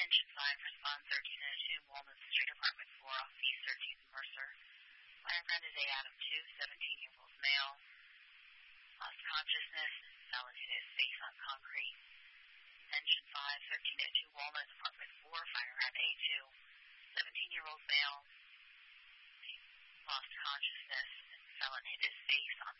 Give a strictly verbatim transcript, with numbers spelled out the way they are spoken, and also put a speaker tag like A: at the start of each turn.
A: Engine five, respond thirteen oh two, Walnut Street, apartment four, off East thirteenth Mercer. Fire friend is A. Adam two, seventeen-year-old male. Lost consciousness, fell and hit his face on concrete. Engine five, thirteen oh two, Walnut, apartment four, fire friend A two, seventeen-year-old male. Lost consciousness and fell and hit his face on